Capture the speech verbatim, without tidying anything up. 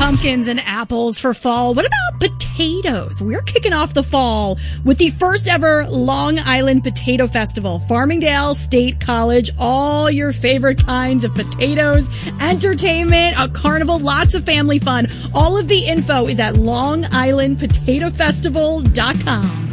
pumpkins and apples for fall. What about potatoes? We're kicking off the fall with the first ever Long Island Potato Festival. Farmingdale State College, all your favorite kinds of potatoes, entertainment, a carnival, lots of family fun. All of the info is at long island potato festival dot com.